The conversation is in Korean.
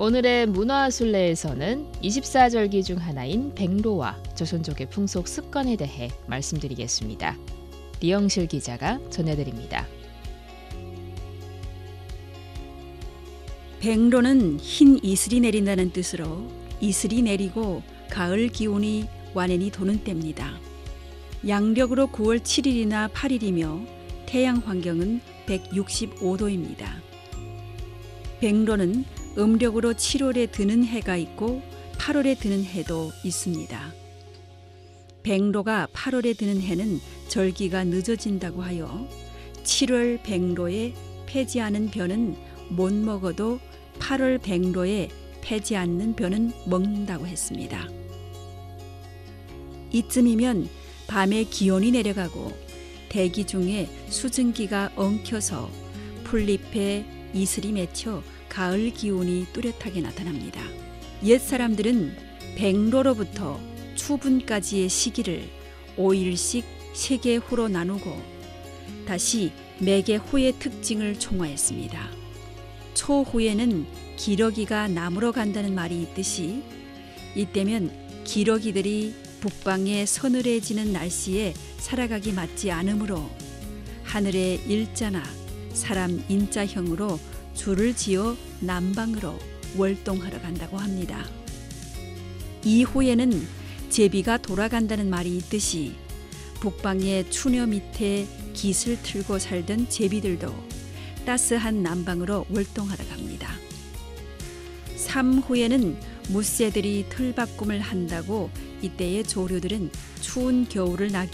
오늘의 문화술래에서는 24절기 중 하나인 백로와 조선족의 풍속 습관에 대해 말씀드리겠습니다. 리영실 기자가 전해드립니다. 백로는 흰 이슬이 내린다는 뜻으로 이슬이 내리고 가을 기운이 완연히 도는 때입니다. 양력으로 9월 7일이나 8일이며 태양 환경은 165도입니다. 백로는 음력으로 7월에 드는 해가 있고 8월에 드는 해도 있습니다. 백로가 8월에 드는 해는 절기가 늦어진다고 하여 7월 백로에 패지 않은 벼는 못 먹어도 8월 백로에 패지 않는 벼는 먹는다고 했습니다. 이쯤이면 밤에 기온이 내려가고 대기 중에 수증기가 엉켜서 풀잎에 이슬이 맺혀 가을 기운이 뚜렷하게 나타납니다. 옛 사람들은 백로로부터 추분까지의 시기를 5일씩 3개 후로 나누고 다시 매개 후의 특징을 총화했습니다. 초후에는 기러기가 나무로 간다는 말이 있듯이 이때면 기러기들이 북방의 서늘해지는 날씨에 살아가기 맞지 않으므로 하늘의 일자나 사람 인자형으로 줄을 지어 남방으로 월동하러 간다고 합니다. 이후에는 제비가 돌아간다는 말이 있듯이 북방의 추녀 밑에 깃을 틀고 살던 제비들도 따스한 남방으로 월동하러 갑니다. 3후에는 무새들이 틀바꿈을 한다고 이때의 조류들은 추운 겨울을 나기